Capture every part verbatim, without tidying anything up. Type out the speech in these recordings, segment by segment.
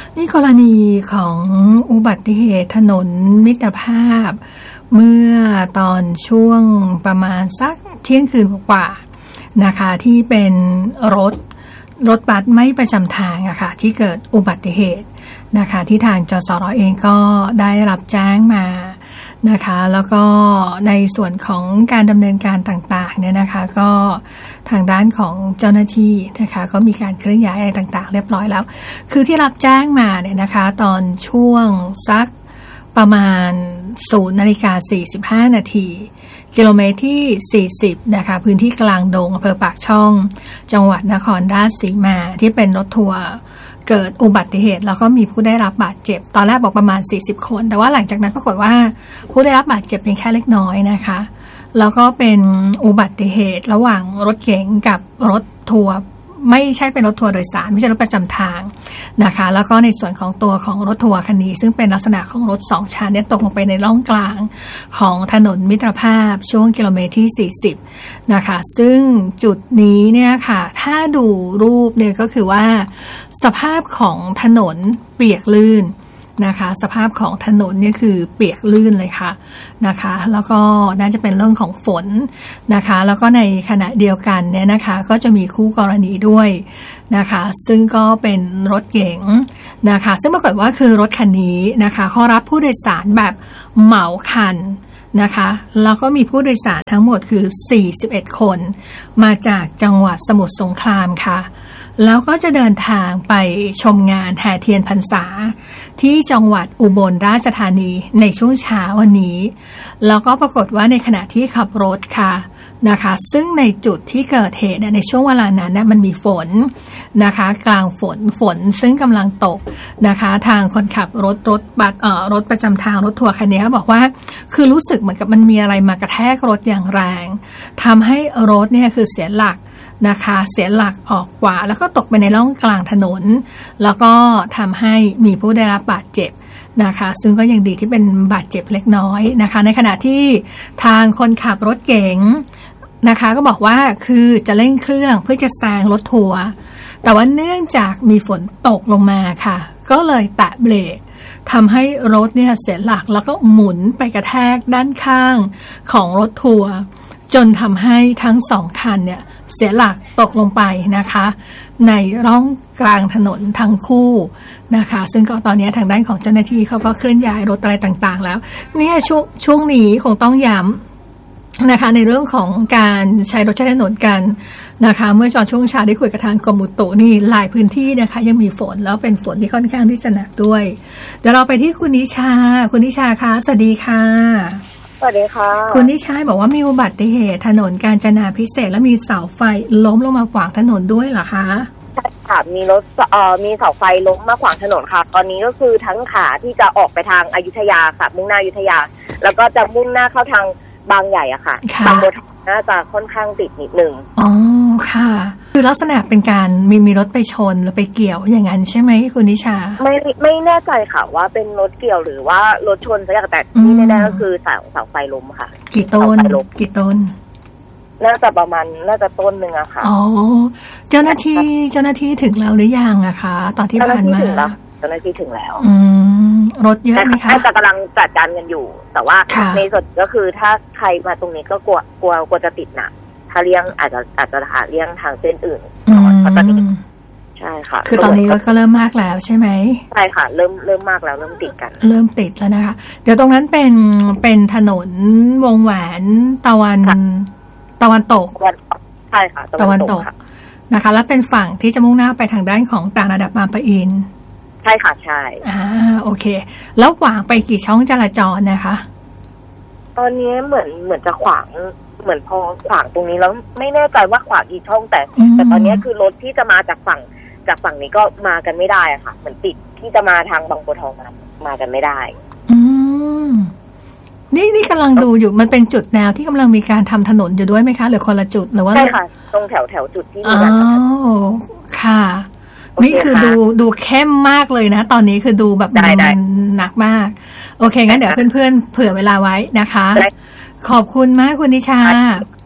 นี่กรณีของอุบัติเหตุถนนมิตรภาพเมื่อตอนช่วงประมาณสักเที่ยงคืนกว่านะคะที่เป็นรถรถบัสไม่ประจำทางอะค่ะที่เกิดอุบัติเหตุนะคะที่ทางจสร.เองก็ได้รับแจ้งมานะคะแล้วก็ในส่วนของการดำเนินการต่างๆเนี่ยนะคะก็ทางด้านของเจ้าหน้าที่นะคะก็มีการเคลื่อนย้ายอะไรต่างๆเรียบร้อยแล้วคือที่รับแจ้งมาเนี่ยนะคะตอนช่วงสักประมาณศูนย์นาฬิกาสี่สิบห้านาทีกิโลเมตรที่สี่สิบนะคะพื้นที่กลางดงอำเภอปากช่องจังหวัดนครราชสีมาที่เป็นรถทัวร์เกิดอุบัติเหตุแล้วก็มีผู้ได้รับบาดเจ็บตอนแรกบอกประมาณสี่สิบคนแต่ว่าหลังจากนั้นปรากฏว่าผู้ได้รับบาดเจ็บเพียงแค่เล็กน้อยนะคะแล้วก็เป็นอุบัติเหตุระหว่างรถเก๋งกับรถทัวร์ไม่ใช่เป็นรถทัวร์โดยสารไม่ใช่รถประจำทางนะคะแล้วก็ในส่วนของตัวของรถทัวร์คันนี้ซึ่งเป็นลักษณะของรถสองชั้นเนี่ยตกลงไปในร่องกลางของถนนมิตรภาพช่วงกิโลเมตรที่สี่สิบนะคะซึ่งจุดนี้เนี่ยค่ะถ้าดูรูปเนี่ยก็คือว่าสภาพของถนนเปียกลื่นนะคะสภาพของถนนเนี่ยคือเปียกลื่นเลยค่ะนะคะแล้วก็น่าจะเป็นเรื่องของฝนนะคะแล้วก็ในขณะเดียวกันเนี่ยนะคะก็จะมีคู่กรณีด้วยนะคะซึ่งก็เป็นรถเก๋งนะคะซึ่งปรากฏว่าคือรถคันนี้นะคะเขารับผู้โดยสารแบบเหมาคันนะคะแล้วก็มีผู้โดยสารทั้งหมดคือสี่สิบเอ็ดคนมาจากจังหวัดสมุทรสงครามค่ะแล้วก็จะเดินทางไปชมงานแห่เทียนพรรษาที่จังหวัดอุบลราชธานีในช่วงเช้าวันนี้แล้วก็ปรากฏว่าในขณะที่ขับรถค่ะนะคะซึ่งในจุดที่เกิดเหตุในช่วงเวลานั้นนะมันมีฝนนะคะกลางฝนฝนซึ่งกำลังตกนะคะทางคนขับรถรถบัสเอ่อรถประจำทางรถทัวร์คันนี้เขาบอกว่าคือรู้สึกเหมือนกับมันมีอะไรมากระแทกรถอย่างแรงทำให้รถเนี่ยคือเสียหลักนะคะเสียหลักออกขวาแล้วก็ตกไปในร่องกลางถนนแล้วก็ทำให้มีผู้ได้รับบาดเจ็บนะคะซึ่งก็ยังดีที่เป็นบาดเจ็บเล็กน้อยนะคะในขณะที่ทางคนขับรถเก๋งนะคะก็บอกว่าคือจะเร่งเครื่องเพื่อจะแซงรถทัวร์แต่ว่าเนื่องจากมีฝนตกลงมาค่ะก็เลยแตะเบรกทำให้รถเนี่ยเสียหลักแล้วก็หมุนไปกระแทกด้านข้างของรถทัวร์จนทำให้ทั้งสองคันเนี่ยเสียหลักตกลงไปนะคะในร่องกลางถนนทั้งคู่นะคะซึ่งก็ตอนนี้ทางด้านของเจ้าหน้าที่เขาก็เคลื่อนย้ายรถอะไรต่างๆแล้วเนี่ยช่วงช่วงนี้คงต้องย้ำนะคะในเรื่องของการใช้รถใช้ถนนกันนะคะเมื่อตอนช่วงเช้าได้คุยกับทางกรมอุตุนี่หลายพื้นที่นะคะยังมีฝนแล้วเป็นฝนที่ค่อนข้างที่จะหนักด้วยเดี๋ยวเราไปที่คุณนิชาคุณนิชาคะสวัสดีค่ะสวัสดีค่ะคุณนิชาบอกว่ามีอุบัติเหตุถนนกาญจนาภิเษกและมีเสาไฟล้มลงมาขวางถนนด้วยเหรอคะใช่ค่ะมีรถเอ่อมีเสาไฟล้มมาขวางถนนค่ะตอนนี้ก็คือทั้งขาที่จะออกไปทางอยุธยาค่ะมุ่งหน้าอยุธยาแล้วก็จะมุ่งหน้าเข้าทางบางใหญ่อะค่ะบางบัวทองน่าจะค่อนข้างติดนิดนึงอ๋อค่ะคือลักษณะเป็นการมีมีรถไปชนหรือไปเกี่ยวอย่างนั้นใช่ไหมคุณนิชาไม่ไม่แน่ใจค่ะว่าเป็นรถเกี่ยวหรือว่ารถชนซะอย่างแต่ที่แน่ๆก็คือเสาเสาไฟล้มค่ะกี่ต้นกี่ต้นน่าจะประมาณน่าจะต้นหนึ่งอะค่ะอ๋อเจ้าหน้าที่เจ้าหน้าที่ถึงแล้วหรือยังอะคะตอนที่ผ่านมาเจ้าหน้าที่ถึงแล้วอืมรถเยอะไหมคะแต่กำลังจัดการกันอยู่แต่ว่าในส่วนก็คือถ้าใครมาตรงนี้ก็กลัวกลัวกลัวจะติดหนักถ้าเลี่ยงอาจจะอาจจะหาเลี่ยงทางเส้นอื่นเพราะตอนนี้ใช่ค่ะคือตอนนี้รถก็เริ่มมากแล้วใช่ไหมใช่ค่ะเริ่มเริ่มมากแล้วเริ่มติดกันเริ่มติดแล้วนะคะเดี๋ยวตรงนั้นเป็นเป็นถนนวงแหวนตะวันตะวันตกใช่ค่ะตะวันตกนะคะแล้วเป็นฝั่งที่จะมุ่งหน้าไปทางด้านของต่างระดับบางปะอินใช่ค่ะใช่อ่าโอเคแล้วขวางไปกี่ช่องจราจรนะคะตอนนี้เหมือนเหมือนจะขวางเหมือนพอขวางตรงนี้แล้วไม่แน่ใจว่าขวางกี่ช่องแต่แต่ตอนนี้คือรถที่จะมาจากฝั่งจากฝั่งนี้ก็มากันไม่ได้อะค่ะเหมือนติดที่จะมาทางบางบัวทองมามากันไม่ได้อืมนี่นี่กำลังดูอยู่มันเป็นจุดแนวที่กำลังมีการทำถนนอยู่ด้วยไหมคะหรือคนละจุดหรือว่าใช่ค่ะตรงแถวแถวจุดที่มีการทำถนนอ๋อค่ะนี่คือดูดูเข้มมากเลยนะตอนนี้คือดูแบบมันหนักมากโอเคงั้นเดี๋ยวเพื่อนๆเผื่อเวลาไว้นะคะขอบคุณมากคุณนิชา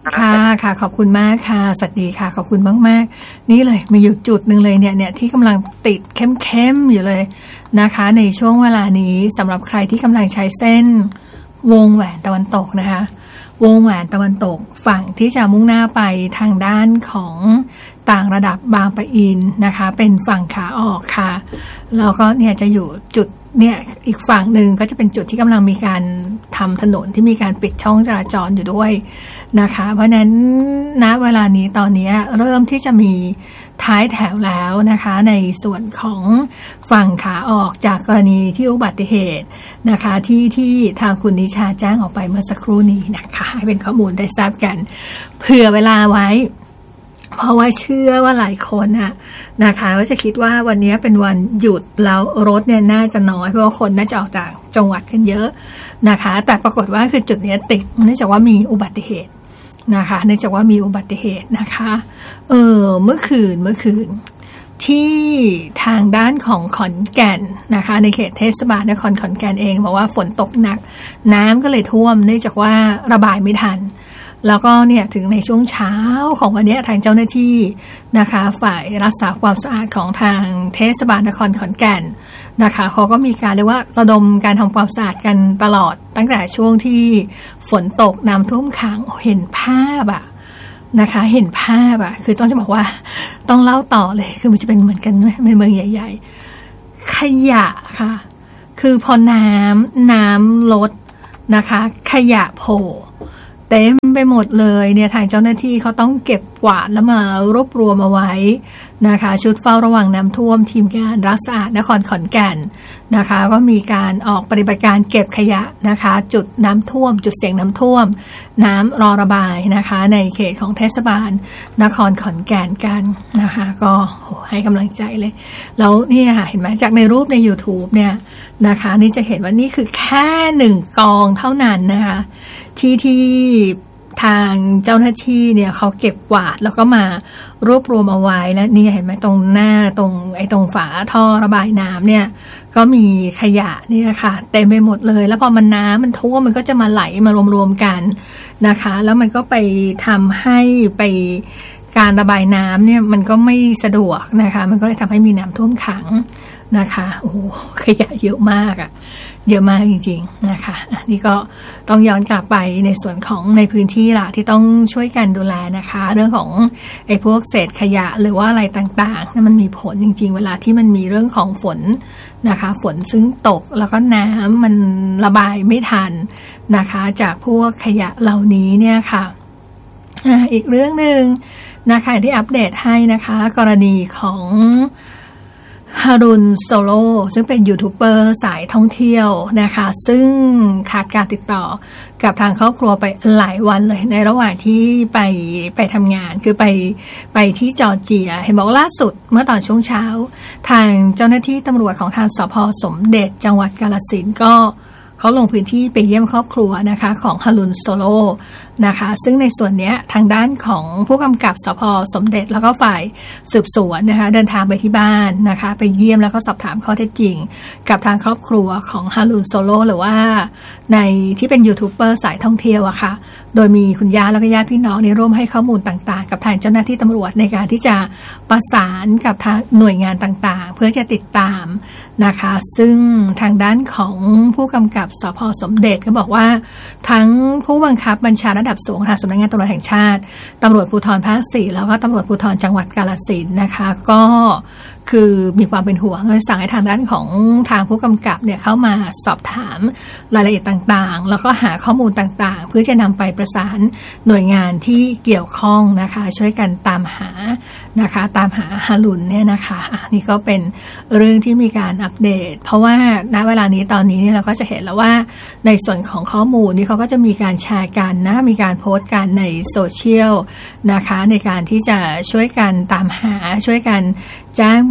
ค่ะค่ะขอบคุณมากค่ะสวัสดีค่ะขอบคุณมากๆนี่เลยมีอยู่จุดหนึ่งเลยเนี่ยเนี่ยที่กำลังติดเข้มๆอยู่เลยนะคะในช่วงเวลานี้สำหรับใครที่กำลังใช้เส้นวงแหวนตะวันตกนะคะวงแหวนตะวันตกฝั่งที่จะมุ่งหน้าไปทางด้านของต่างระดับบางปะอินนะคะเป็นฝั่งขาออกค่ะแล้วก็เนี่ยจะอยู่จุดเนี่ยอีกฝั่งหนึ่งก็จะเป็นจุดที่กำลังมีการทำถนนที่มีการปิดช่องจราจรอยู่ด้วยนะคะเพราะนั้นณเวลานี้ตอนนี้เริ่มที่จะมีท้ายแถวแล้วนะคะในส่วนของฝั่งขาออกจากกรณีที่อุบัติเหตุนะคะที่ที่ทางคุณนิชาแจ้งออกไปเมื่อสักครู่นี้นะคะให้เป็นข้อมูลได้ทราบกันเผื่อเวลาไว้เพราะว่าเชื่อว่าหลายคนน่ะนะคะก็จะคิดว่าวันนี้เป็นวันหยุดแล้วรถเนี่ยน่าจะน้อยเพราะว่าคนน่าจะออกจากจังหวัดกันเยอะนะคะแต่ปรากฏว่าคือจุดนี้ติดเนื่องจากว่ามีอุบัติเหตุนะคะเนื่องจากว่ามีอุบัติเหตุนะคะเออเมื่อคืนเมื่อคืนที่ทางด้านของขอนแก่นนะคะในเขตเทศบาลนครขอนแก่นเองบอกว่าฝนตกหนักน้ำก็เลยท่วมเนื่องจากว่าระบายไม่ทันแล้วก็เนี่ยถึงในช่วงเช้าของวันนี้ทางเจ้าหน้าที่นะคะฝ่ายรักษาความสะอาดของทางเทศบาลนครขอนแก่นนะคะเขาก็มีการเรียกว่าระดมการทำความสะอาดกันตลอดตั้งแต่ช่วงที่ฝนตกน้ำท่วมขังเห็นภาพอะนะคะเห็นภาพอะคือต้องจะบอกว่าต้องเล่าต่อเลยคือมันจะเป็นเหมือนกันในเมืองใหญ่ๆขยะค่ะคือพอน้ำน้ำลดนะคะขยะโผล่เต็มไปหมดเลยเนี่ยทางเจ้าหน้าที่เขาต้องเก็บกวาดแล้วมารวบรวมเอาไว้นะคะชุดเฝ้าระวังน้ำท่วมทีมงานรักษานครขอนแก่นนะคะก็มีการออกปฏิบัติการเก็บขยะนะคะจุดน้ำท่วมจุดเสี่ยงน้ำท่วมน้ำรอระบายนะคะในเขตของเทศบาลนครขอนแก่นกันนะคะก็ให้กำลังใจเลยแล้วนี่ค่ะเห็นไหมจากในรูปใน YouTube เนี่ยนะคะนี่จะเห็นว่านี่คือแค่หนึ่งกองเท่านั้นนะคะที่ที่ทางเจ้าหน้าที่เนี่ยเขาเก็บกวาดแล้วก็มารวบรวมเอาไว้แล้วนี่เห็นไหมตรงหน้าตรงไอ้ตรงฝาท่อระบายน้ำเนี่ยก็มีขยะนี่ค่ะเต็มไปหมดเลยแล้วพอมันน้ำมันท่วมมันก็จะมาไหลมารวมๆกันนะคะแล้วมันก็ไปทำให้ไปการระบายน้ำเนี่ยมันก็ไม่สะดวกนะคะมันก็เลยทำให้มีน้ำท่วมขังนะคะโอ้โหขยะเยอะมากอะเยอะมากจริงๆนะคะนี่ก็ต้องย้อนกลับไปในส่วนของในพื้นที่ล่ะที่ต้องช่วยกันดูแลนะคะเรื่องของไอ้พวกเศษขยะหรือว่าอะไรต่างๆนั่นมันมีผลจริงๆเวลาที่มันมีเรื่องของฝนนะคะฝนซึ่งตกแล้วก็น้ำมันระบายไม่ทันนะคะจากพวกขยะเหล่านี้เนี่ยค่ะอีกเรื่องนึงนะคะที่อัปเดตให้นะคะกรณีของฮารุนโซโลซึ่งเป็นยูทูบเบอร์สายท่องเที่ยวนะคะซึ่งขาดการติดต่อกับทางครอบครัวไปหลายวันเลยในระหว่างที่ไปไปทำงานคือไปไปที่จอร์เจียเห็นบอกล่าสุดเมื่อตอนช่วงเช้าทางเจ้าหน้าที่ตำรวจของทางสภ.สมเด็จจังหวัดกาฬสินธุ์ก็เขาลงพื้นที่ไปเยี่ยมครอบครัวนะคะของฮารุนโซโลนะคะซึ่งในส่วนนี้ทางด้านของผู้กำกับสภ.สมเด็จแล้วก็ฝ่ายสืบสวนนะคะเดินทางไปที่บ้านนะคะไปเยี่ยมแล้วก็สอบถามข้อเท็จจริงกับทางครอบครัวของฮารุนโซโลหรือว่าในที่เป็นยูทูบเบอร์สายท่องเที่ยวอะค่ะโดยมีคุณย่าแล้วก็ญาติพี่น้องในร่วมให้ข้อมูลต่างๆกับทางเจ้าหน้าที่ตำรวจในการที่จะประสานกับทางหน่วยงานต่างๆเพื่อจะติดตามนะคะซึ่งทางด้านของผู้กำกับสภ.สมเด็จก็บอกว่าทั้งผู้บังคับบัญชาระดับสูงทางสำนักงานตำรวจแห่งชาติตำรวจภูธรภาคสี่แล้วก็ตำรวจภูธรจังหวัดกาฬสินธุ์นะคะก็คือมีความเป็นห่วงเลยสั่งให้ทางด้านของทางผู้กำกับเนี่ยเข้ามาสอบถามรายละเอียดต่างๆแล้วก็หาข้อมูลต่างๆเพื่อจะนำไปประสานหน่วยงานที่เกี่ยวข้องนะคะช่วยกันตามหานะคะตามหาฮารุนเนี่ยนะคะอ่ะนี่ก็เป็นเรื่องที่มีการอัปเดตเพราะว่าณเวลานี้ตอนนี้เนี่ยเราก็จะเห็นแล้วว่าในส่วนของข้อมูลนี่เขาก็จะมีการแชร์กันนะมีการโพสต์กันในโซเชียลนะคะในการที่จะช่วยกันตามหาช่วยกันแจ้ง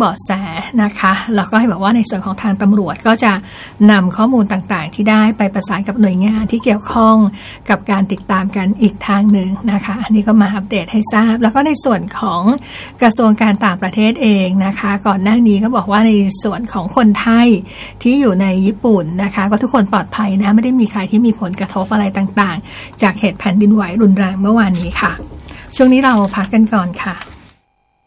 เบาะแสนะคะแล้วก็ให้บอกว่าในส่วนของทางตำรวจก็จะนำข้อมูลต่างๆที่ได้ไปประสานกับหน่วยงานที่เกี่ยวข้องกับการติดตามกันอีกทางหนึ่งนะคะอันนี้ก็มาอัปเดตให้ทราบแล้วก็ในส่วนของกระทรวงการต่างประเทศเองนะคะก่อนหน้านี้ก็บอกว่าในส่วนของคนไทยที่อยู่ในญี่ปุ่นนะคะก็ทุกคนปลอดภัยนะไม่ได้มีใครที่มีผลกระทบอะไรต่างๆจากเหตุแผ่นดินไหวรุนแรงเมื่อวานนี้ค่ะช่วงนี้เราพักกันก่อนค่ะ